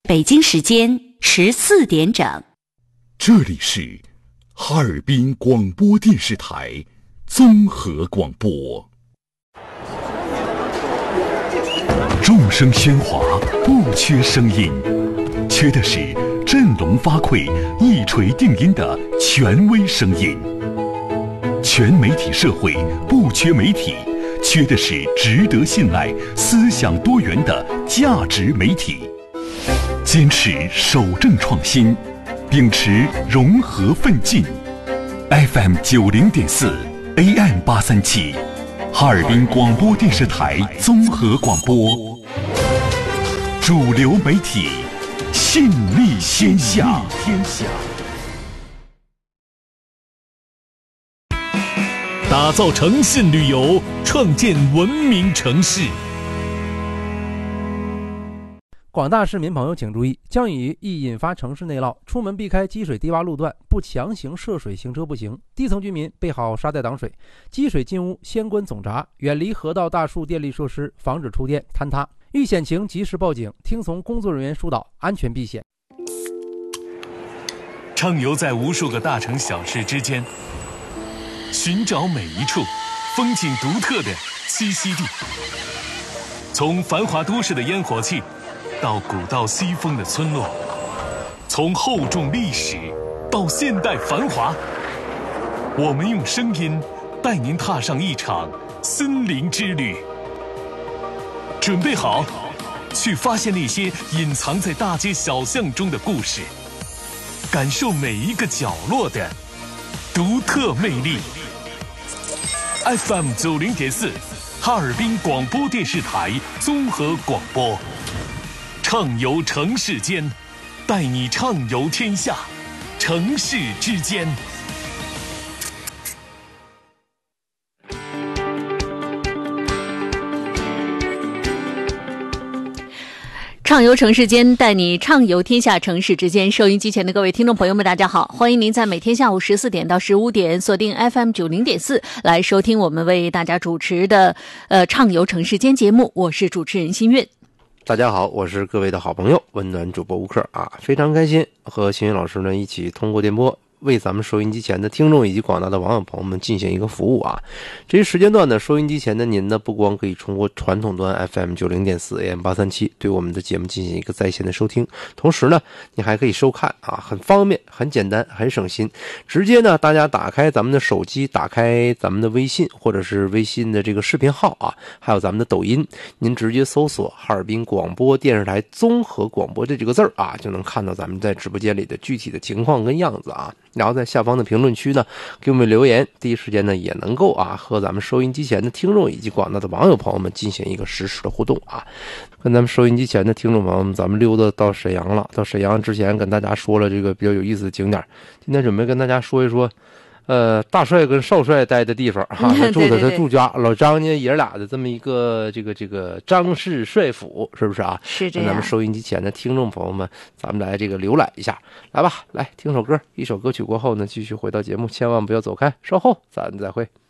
北京时间14点整。 这里是哈尔滨广播电视台综合广播。众声喧哗，不缺声音，缺的是振聋发聩、一锤定音的权威声音。全媒体社会不缺媒体，缺的是值得信赖、思想多元的价值媒体。坚持守正创新，秉持融合奋进。FM 90.4 AM 837，哈尔滨广播电视台综合广播，主流媒体，信力天下。 打造诚信旅游，创建文明城市。 广大市民朋友请注意，降雨易引发城市内涝，出门避开积水低洼路段，不强行涉水行车不行。低层居民备好沙袋挡水，积水进屋先关总闸，远离河道、大树、电力设施，防止触电坍塌。遇险情及时报警，听从工作人员疏导，安全避险。 畅游在无数个大城小市之间，寻找每一处风景独特的栖息地。从繁华都市的烟火气，到古道西风的村落，从厚重历史到现代繁华，我们用声音带您踏上一场森林之旅。准备好，去发现那些隐藏在大街小巷中的故事，感受每一个角落的独特魅力。FM 90.4，哈尔滨广播电视台综合广播。畅游城市间，带你畅游天下，城市之间。 畅游城市间，带你畅游天下，城市之间。收音机前的各位听众朋友们，大家好，欢迎您在每天下午14点到15点锁定 FM 90.4来收听我们为大家主持的畅游城市间节目。我是主持人新月。 大家好，我是各位的好朋友温暖主播吴克啊，非常开心和新月老师呢一起通过电波为咱们收音机前的听众以及广大的网友朋友们进行一个服务啊。这一时间段呢，收音机前的您呢，不光可以通过传统端 FM 90.4 AM 837对我们的节目进行一个在线的收听，同时呢，你还可以收看啊，很方便、很简单、很省心。直接呢，大家打开咱们的手机，打开咱们的微信或者是微信的这个视频号啊，还有咱们的抖音，您直接搜索哈尔滨广播电视台综合广播这几个字啊，就能看到咱们在直播间里的具体的情况跟样子啊。然后在下方的评论区呢，给我们留言，第一时间呢也能够啊和咱们收音机前的听众以及广大的网友朋友们进行一个实时的互动啊。跟咱们收音机前的听众朋友们，咱们溜达到沈阳了。到沈阳之前跟大家说了这个比较有意思的景点，今天准备跟大家说一说大帅跟少帅待的地方哈，他住家老张家爷俩的这么一个这个张氏帅府，是不是啊？ 是这样。 咱们收音机前的听众朋友们，咱们来这个浏览一下，来吧，来听首歌，一首歌曲过后呢，继续回到节目，千万不要走开，稍后咱们再会。